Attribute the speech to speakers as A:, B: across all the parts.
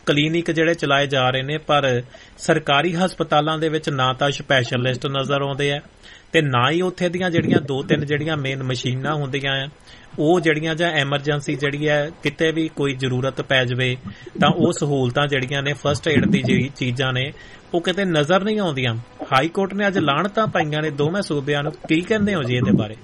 A: Clinic ਜਿਹੜੇ ਚਲਾਏ ਜਾ ਰਹੇ ਨੇ, ਪਰ ਸਰਕਾਰੀ ਹਸਪਤਾਲਾਂ ਦੇ ਵਿੱਚ ਨਾ ਤਾਂ ਸਪੈਸ਼ਲਿਸਟ ਨਜ਼ਰ ਆਉਂਦੇ ਆ ਤੇ ਨਾ ਹੀ ਉੱਥੇ ਦੀਆਂ ਜਿਹੜੀਆਂ 2-3 ਜਿਹੜੀਆਂ ਮੇਨ ਮਸ਼ੀਨਾਂ ਹੁੰਦੀਆਂ ਆ ਉਹ ਜਿਹੜੀਆਂ, ਜਾਂ ਐਮਰਜੈਂਸੀ ਜਿਹੜੀ ਹੈ ਕਿਤੇ ਵੀ ਕੋਈ ਜ਼ਰੂਰਤ ਪੈ ਜਾਵੇ ਤਾਂ ਉਹ ਸਹੂਲਤਾਂ ਜਿਹੜੀਆਂ ਨੇ ਫਸਟ ਏਡ ਦੀ ਜਿਹੜੀ ਚੀਜ਼ਾਂ ਨੇ ਉਹ ਕਿਤੇ ਨਜ਼ਰ ਨਹੀਂ ਆਉਂਦੀਆਂ। ਹਾਈ ਕੋਰਟ ਨੇ ਅੱਜ ਲਾਹਣਤਾਂ ਪਾਈਆਂ ਨੇ ਦੋਵੇਂ ਸੂਬਿਆਂ ਨੂੰ, ਕੀ ਕਹਿੰਦੇ ਹੋ ਜੀ ਇਹਦੇ ਬਾਰੇ?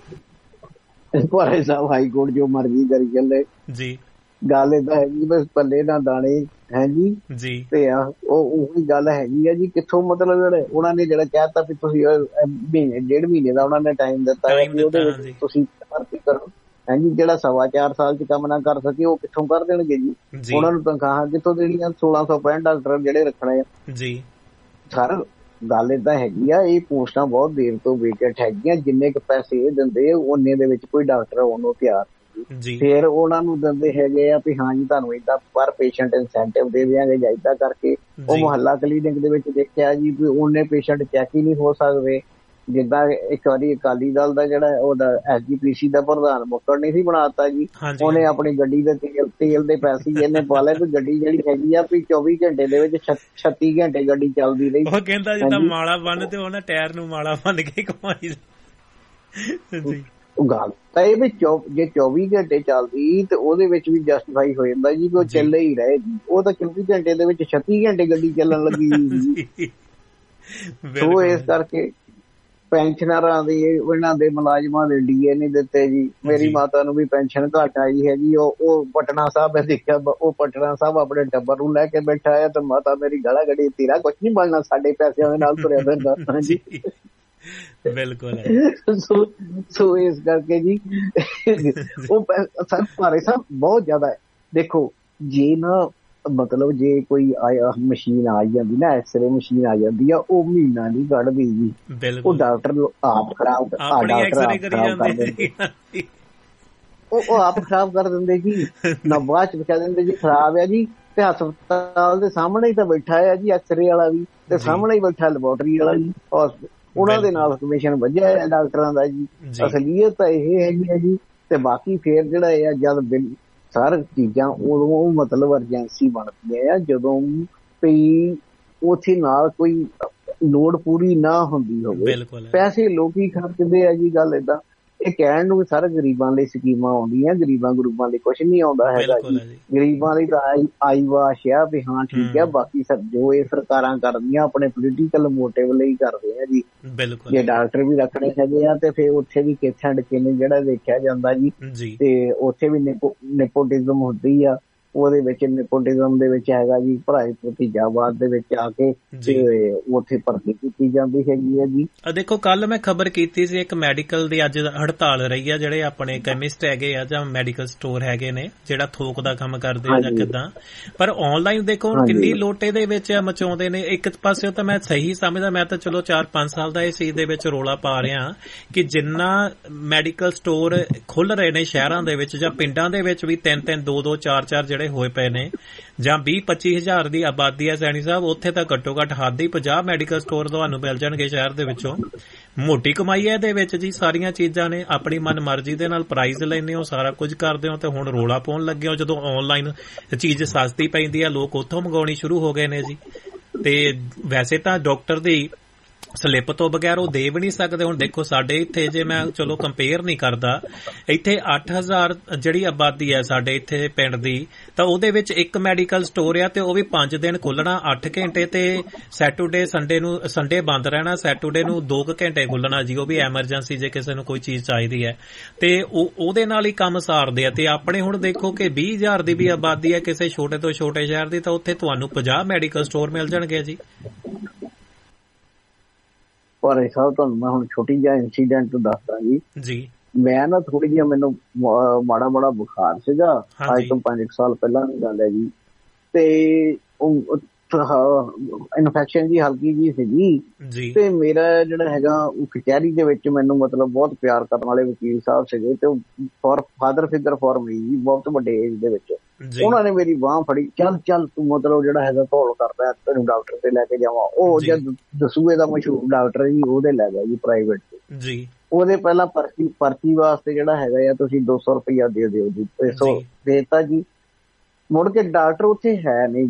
B: ਭਾਰੇ ਸਾਹਿਬ ਹਾਈ ਕੋਰਟ ਜੋ ਮਰਜ਼ੀ ਕਰੀ ਚੱਲੇ ਜੀ, ਗੱਲ ਏਦਾਂ ਹੈਗੀ ਬਸ ਪੱਲੇ ਨਾ ਦਾਣੇ ਹੈ ਜੀ ਤੇ ਉਹੀ ਗੱਲ ਹੈਗੀ ਆ ਜੀ। ਕਿੱਥੋਂ ਮਤਲਬ ਉਹਨਾਂ ਨੇ ਜਿਹੜਾ ਕਹਿਤਾ ਵੀ ਤੁਸੀਂ ਮਹੀਨੇ 1.5 ਮਹੀਨੇ ਦਾ ਉਹਨਾਂ ਨੇ ਟਾਈਮ ਦਿੱਤਾ ਉਹਦੇ ਵਿੱਚ ਤੁਸੀਂ ਭਰਤੀ ਕਰੋ ਹੈ ਜੀ। ਜਿਹੜਾ 4.25 ਸਾਲ ਚ ਕੰਮ ਨਾ ਕਰ ਸਕੇ ਉਹ ਕਿੱਥੋਂ ਕਰ ਦੇਣਗੇ ਜੀ? ਉਹਨਾਂ ਨੂੰ ਤਨਖਾਹਾਂ ਕਿੱਥੋਂ ਦੇਣੀਆਂ? 1665 ਡਾਕਟਰ ਜਿਹੜੇ ਰੱਖਣੇ ਆ ਜੀ। ਸਰ ਗੱਲ ਏਦਾਂ ਹੈਗੀ ਆ, ਇਹ ਪੋਸਟਾਂ ਬਹੁਤ ਦੇਰ ਤੋਂ ਵੇਕੈਂਟ ਹੈਗੀਆਂ, ਜਿੰਨੇ ਕੁ ਪੈਸੇ ਇਹ ਦਿੰਦੇ ਉਹਨੇ ਦੇ ਵਿੱਚ ਕੋਈ ਡਾਕਟਰ ਆਉਣ ਨੂੰ ਤਿਆਰ ਜੀ। ਫਿਰ ਉਹਨਾਂ ਨੂੰ ਦਿੰਦੇ ਹੈਗੇ ਆ ਵੀ ਹਾਂ ਜੀ ਤੁਹਾਨੂੰ ਏਦਾਂ ਪਰ ਪੇਸ਼ੈਂਟ ਇਨਸੈਂਟਿਵ ਦੇ ਦਿਆਂਗੇ ਜਾਂ ਏਦਾਂ ਕਰਕੇ। ਉਹ ਮੁਹੱਲਾ ਕਲੀਨਿਕ ਦੇ ਵਿੱਚ ਦੇਖਿਆ ਜੀ ਵੀ ਉਹਨੇ ਪੇਸ਼ੈਂਟ ਚੈੱਕ ਹੀ ਨਹੀਂ ਹੋ ਸਕਦੇ। ਜਿੱਦਾਂ ਇੱਕ ਵਾਰੀ ਅਕਾਲੀ ਦਲ ਦਾ ਜਿਹੜਾ ਉਹਦਾ SGPC ਦਾ ਪ੍ਰਧਾਨ ਮੁੱਕਰ ਨਹੀਂ ਸੀ ਬਣਾਤਾ ਜੀ, ਉਹਨੇ ਆਪਣੀ ਗੱਡੀ ਦੇ ਤੇਲ ਦੇ ਪੈਸੇ ਇਹਨੇ ਪਾ ਲਏ ਵੀ ਗੱਡੀ ਜਿਹੜੀ ਹੈਗੀ ਆ ਵੀ 24 ਘੰਟੇ ਦੇ ਵਿੱਚ 36 ਘੰਟੇ ਗੱਡੀ ਚੱਲਦੀ ਰਹੀ।
A: ਉਹ ਕਹਿੰਦਾ ਜਿੱਦਾਂ ਮਾਲਾ ਬੰਨ ਤੇ ਉਹਨਾਂ ਟਾਇਰ ਨੂੰ ਮਾਲਾ ਬੰਨ ਕੇ ਘੁਮਾਈ ਜੀ।
B: ਗੱਲ ਤਾਂ ਇਹ ਵੀ ਜੇ 24 ਘੰਟੇ ਚੱਲਦੀ ਤੇ ਉਹਦੇ ਵਿੱਚ ਵੀ ਜਸਟੀਫਾਈ ਹੋ ਜਾਂਦਾ ਜੀ, ਉਹ ਚੱਲੇ ਹੀ ਰਹੇ। ਉਹ ਤਾਂ 24 ਘੰਟੇ ਦੇ ਵਿੱਚ 36 ਘੰਟੇ ਗੱਡੀ ਚੱਲਣ ਲੱਗੀ। ਸੋ ਇਸ ਕਰਕੇ ਪੈਨਸ਼ਨਰਾਂ ਦੇ ਇਹਨਾਂ ਦੇ ਮੁਲਾਜ਼ਮਾਂ ਦੇ DA ਨਹੀਂ ਦਿੱਤੇ ਜੀ। ਮੇਰੀ ਮਾਤਾ ਨੂੰ ਵੀ ਪੈਨਸ਼ਨ ਘੱਟ ਆਈ ਹੈ ਜੀ। ਉਹ ਪਟਨਾ ਸਾਹਿਬ ਹੈ ਦੇਖਿਆ, ਉਹ ਪਟਨਾ ਸਾਹਿਬ ਆਪਣੇ ਟੱਬਰ ਨੂੰ ਲੈ ਕੇ ਬੈਠਾ ਹੈ ਤੇ ਮਾਤਾ ਮੇਰੀ ਗਲਾ ਗੜੀ ਤੇਰਾ ਕੁਛ ਨਹੀਂ ਬਣਨਾ, ਸਾਡੇ ਪੈਸਿਆਂ ਦੇ ਨਾਲ ਤੁਰਿਆ ਫਿਰਦਾ। ਹਾਂਜੀ
A: ਬਿਲਕੁਲ।
B: ਸੋ ਇਸ ਕਰਕੇ ਜੀ ਉਹ ਸਰ ਭਾਰੇ ਸਾਹਿਬ ਬਹੁਤ ਜ਼ਿਆਦਾ ਹੈ। ਦੇਖੋ ਜੇ ਨਾ ਮਤਲਬ ਜੇ ਕੋਈ ਮਸ਼ੀਨ ਆ ਜਾਂਦੀ ਨਾ, ਐਕਸਰੇ ਮਸ਼ੀਨ ਆ ਜਾਂਦੀ ਆ, ਉਹ ਮਹੀਨਾ ਨਹੀਂ ਕੱਢਦੀ ਜੀ। ਉਹ ਡਾਕਟਰ ਆਪ ਖਰਾਬ ਉਹ ਆਪ ਖਰਾਬ ਕਰ ਦਿੰਦੇ ਜੀ। ਨਾ ਬਾਅਦ ਚ ਕਹਿ ਦਿੰਦੇ ਜੀ ਖਰਾਬ ਆ ਜੀ, ਤੇ ਹਸਪਤਾਲ ਦੇ ਸਾਹਮਣੇ ਹੀ ਤਾਂ ਬੈਠਾ ਆ ਜੀ ਐਕਸਰੇ ਵਾਲਾ ਵੀ, ਤੇ ਸਾਹਮਣੇ ਹੀ ਬੈਠਾ ਲੈਬੋਰਟਰੀ ਵਾਲਾ ਵੀ। ਉਹਨਾਂ ਦੇ ਨਾਲ ਕਮਿਸ਼ਨ ਵੱਜਿਆ ਹੈ ਡਾਕਟਰਾਂ ਦਾ ਜੀ। ਅਸਲੀਅਤ ਤਾਂ ਇਹ ਹੈਗੀ ਹੈ ਜੀ। ਤੇ ਬਾਕੀ ਫੇਰ ਜਿਹੜਾ ਇਹ ਜਦ ਬਿੱਲ ਸਾਰ ਚੀਜ਼ਾਂ ਉਦੋਂ ਮਤਲਬ ਐਮਰਜੈਂਸੀ ਬਣਦੀਆਂ ਆ ਜਦੋਂ ਵੀ ਉੱਥੇ ਨਾਲ ਕੋਈ ਲੋੜ ਪੂਰੀ ਨਾ ਹੁੰਦੀ ਹੋਵੇ। ਪੈਸੇ ਲੋਕੀ ਖਰਚਦੇ ਆ ਜੀ। ਗੱਲ ਏਦਾਂ ਇਹ ਕਹਿਣ ਨੂੰ ਸਾਰੇ ਗਰੀਬਾਂ ਲਈ ਸਕੀਮਾਂ ਆਉਂਦੀਆਂ, ਗਰੀਬਾਂ ਗਰੂਬਾਂ ਲਈ ਕੁਛ ਨੀ ਆਉਂਦਾ ਹੈਗਾ ਜੀ। ਗਰੀਬਾਂ ਲਈ ਤਾਂ ਆਈ ਵਾਸ਼ ਆ ਵੀ ਹਾਂ ਠੀਕ ਆ, ਬਾਕੀ ਜੋ ਇਹ ਸਰਕਾਰਾਂ ਕਰਦੀਆਂ ਆਪਣੇ ਪੋਲੀਟੀਕਲ ਮੋਟਿਵ ਲਈ ਕਰਦੇ ਆ ਜੀ। ਜੇ ਡਾਕਟਰ ਵੀ ਰੱਖਣੇ ਹੈਗੇ ਆ ਤੇ ਫਿਰ ਉੱਥੇ ਵੀ ਕਿੱਥਾਂ ਡਿਕੇਨੇ ਜਿਹੜਾ ਦੇਖਿਆ ਜਾਂਦਾ ਜੀ, ਤੇ ਉੱਥੇ ਵੀ ਨੇਪੋਟਿਜ਼ਮ ਹੁੰਦੀ ਆ। ਉਹਦੇ ਵਿੱਚ ਨੇਪੋਟਿਜ਼ਮ ਦੇ ਵਿੱਚ ਹੈਗਾ ਜੀ ਭਰਾਈ ਭਤੀਜਾਵਾਦ ਦੇ ਵਿੱਚ ਆ ਕੇ ਤੇ ਉੱਥੇ ਭਰਤੀ ਕੀਤੀ ਜਾਂਦੀ ਹੈਗੀ ਹੈ ਜੀ।
A: ਦੇਖੋ ਕੱਲ ਮੈਂ ਖਬਰ ਕੀਤੀ ਸੀ ਇੱਕ ਮੈਡੀਕਲ ਦੀ ਅੱਜ ਹੜਤਾਲ ਰਹੀ ਆ, ਜਿਹੜੇ ਆਪਣੇ ਕੈਮਿਸਟ ਹੈਗੇ ਆ ਜਾਂ ਮੈਡੀਕਲ ਸਟੋਰ ਹੈਗੇ ਨੇ ਜਿਹੜਾ ਥੋਕ ਦਾ ਕੰਮ ਕਰਦੇ ਆ ਜਾਂ ਕਿੱਦਾਂ, ਪਰ ਆਨਲਾਈਨ ਦੇਖੋ ਹੁਣ ਕਿੰਨੀ ਲੋਟੇ ਦੇ ਵਿੱਚ ਮਚਾਉਂਦੇ ਨੇ। ਇੱਕ ਪਾਸੇ ਤਾਂ ਮੈਂ ਸਹੀ ਸਮਝਦਾ, ਮੈਂ ਤਾਂ ਚਲੋ 4-5 ਸਾਲ ਦਾ ਇਸ ਚੀਜ਼ ਦੇ ਵਿੱਚ ਰੌਲਾ ਪਾ ਰਿਹਾ ਕਿ ਜਿੰਨਾ ਮੈਡੀਕਲ ਸਟੋਰ ਖੁੱਲ ਰਹੇ ਨੇ ਸ਼ਹਿਰਾਂ ਦੇ ਵਿੱਚ ਜਾਂ ਪਿੰਡਾਂ ਦੇ ਵਿੱਚ ਵੀ 3-3 2-2 4-4 ਜਿਹੜੇ ਹੋਏ ਪਏ ਨੇ, ਜਾਂ 20-25 ਹਜ਼ਾਰ ਦੀ ਆਬਾਦੀ ਹੈ ਸੈਣੀ ਸਾਹਿਬ, ਉੱਥੇ ਤਾਂ ਘੱਟੋ ਘੱਟ ਹੱਦ ਹੀ 50 ਮੈਡੀਕਲ ਸਟੋਰ ਤੁਹਾਨੂੰ ਮਿਲ ਜਾਣਗੇ ਸ਼ਹਿਰ ਦੇ ਵਿੱਚੋਂ। ਮੋਟੀ ਕਮਾਈ ਹੈ ਇਹਦੇ ਵਿੱਚ ਜੀ। ਸਾਰੀਆਂ ਚੀਜ਼ਾਂ ਨੇ, ਆਪਣੀ ਮਨ ਮਰਜ਼ੀ ਦੇ ਨਾਲ ਪ੍ਰਾਈਜ਼ ਲੈਂਦੇ ਹੋ, ਸਾਰਾ ਕੁਝ ਕਰਦੇ ਹੋ, ਤੇ ਹੁਣ ਰੌਲਾ ਪਾਉਣ ਲੱਗੇ ਹੋ ਜਦੋਂ ਆਨਲਾਈਨ ਚੀਜ਼ ਸਸਤੀ ਪੈਂਦੀ ਹੈ ਲੋਕ ਉੱਥੋਂ ਮੰਗਾਉਣੀ ਸ਼ੁਰੂ ਹੋ ਗਏ ਨੇ ਜੀ। ਤੇ ਵੈਸੇ ਤਾਂ ਡਾਕਟਰ ਦੀ ਸਲਿੱਪ ਤੋਂ ਬਗੈਰ ਉਹ ਦੇ ਵੀ ਨਹੀਂ ਸਕਦੇ। ਹੁਣ ਦੇਖੋ ਸਾਡੇ ਇੱਥੇ, ਜੇ ਮੈਂ ਚਲੋ ਕੰਪੇਅਰ ਨਹੀਂ ਕਰਦਾ, ਇੱਥੇ 8000 ਜਿਹੜੀ ਆਬਾਦੀ ਹੈ ਸਾਡੇ ਇੱਥੇ ਪਿੰਡ ਦੀ, ਤਾਂ ਉਹਦੇ ਵਿੱਚ ਇੱਕ ਮੈਡੀਕਲ ਸਟੋਰ ਆ ਤੇ ਉਹ ਵੀ 5 ਦਿਨ ਖੁੱਲਣਾ 8 ਘੰਟੇ, ਤੇ ਸੈਟਰਡੇ ਸੰਡੇ ਬੰਦ ਰਹਿਣਾ, ਸੈਟਰਡੇ ਨੂੰ 2 ਘੰਟੇ ਖੁੱਲਣਾ ਜੀ। ਉਹ ਵੀ ਐਮਰਜੈਂਸੀ ਜੇ ਕਿਸੇ ਨੂੰ ਕੋਈ ਚੀਜ਼ ਚਾਹੀਦੀ ਹੈ ਤੇ ਉਹਦੇ ਨਾਲ ਹੀ ਕੰਮ ਸਾਰਦੇ ਆ। ਤੇ ਆਪਣੇ ਹੁਣ ਦੇਖੋ ਕਿ 20000 ਦੀ ਵੀ ਆਬਾਦੀ ਹੈ ਕਿਸੇ ਛੋਟੇ ਤੋਂ ਛੋਟੇ ਸ਼ਹਿਰ ਦੀ, ਤਾਂ ਉੱਥੇ ਤੁਹਾਨੂੰ 50 ਮੈਡੀਕਲ ਸਟੋਰ ਮਿਲ ਜਾਣਗੇ ਜੀ।
B: ਪਰ ਸਾਹਿਬ ਤੁਹਾਨੂੰ ਮੈਂ ਹੁਣ ਛੋਟੀ ਜਿਹਾ ਇੰਸੀਡੈਂਟ ਦੱਸਦਾ ਜੀ। ਮੈਂ ਨਾ ਥੋੜੀ ਜਿਹੀ ਮੈਨੂੰ ਮਾੜਾ ਬੁਖਾਰ ਸੀਗਾ, ਅੱਜ ਤੋਂ 5 ਸਾਲ ਪਹਿਲਾਂ ਦੀ ਗੱਲ ਹੈ ਜੀ। ਤੇ ਇਨਫੈਕਸ਼ਨ ਜੀ ਹਲਕੀ ਜੀ ਸੀਗੀ, ਤੇ ਮੇਰਾ ਜਿਹੜਾ ਹੈਗਾ ਉਹ ਕਚਹਿਰੀ ਦੇ ਵਿੱਚ ਮੈਨੂੰ ਮਤਲਬ ਬਹੁਤ ਪਿਆਰ ਕਰਨ ਵਾਲੇ ਵਕੀਲ ਸਾਹਿਬ ਸੀਗੇ, ਤੇ ਫਾਦਰ ਫਿਗਰ ਫॉर ਮੀ ਜੀ, ਬਹੁਤ ਵੱਡੇ ਏਜ ਦੇ ਵਿੱਚ। ਉਹਨਾਂ ਨੇ ਮੇਰੀ ਬਾਂਹ ਫੜੀ, ਚੱਲ ਤੂੰ ਮਤਲਬ ਜਿਹੜਾ ਹੈਗਾ ਧੌਲ ਕਰਦਾ, ਤੈਨੂੰ ਡਾਕਟਰ ਤੇ ਲੈ ਕੇ ਜਾਵਾਂ। ਉਹ ਜਦ ਦਸੂਏ ਦਾ ਮਸ਼ਹੂਰ ਡਾਕਟਰ ਜੀ ਉਹਦੇ ਲੈ ਗਿਆ ਜੀ ਪ੍ਰਾਈਵੇਟ ਤੇ। ਉਹਦੇ ਪਹਿਲਾਂ ਪਰਚੀ ਵਾਸਤੇ ਜਿਹੜਾ ਹੈਗਾ ਆ ਤੁਸੀਂ 200 ਰੁਪਇਆ ਦੇ ਦਿਓ ਜੀ, 300 ਦੇਤਾ ਜੀ। ਮੁੜ ਕੇ ਡਾਕਟਰ ਉੱਥੇ ਹੈ ਨਹੀਂ